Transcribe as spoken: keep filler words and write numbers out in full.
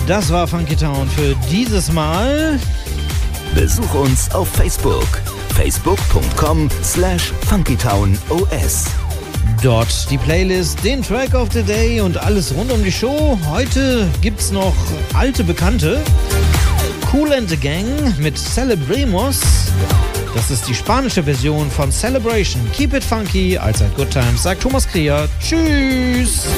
Das war Funky Town für dieses Mal. Besuch uns auf Facebook. facebook.com slash funkytown.os. Dort die Playlist, den Track of the Day und alles rund um die Show. Heute gibt's noch alte Bekannte. Kool and the Gang mit Celebremos. Das ist die spanische Version von Celebration. Keep it funky, allzeit good times, sagt Thomas Krier. Tschüss!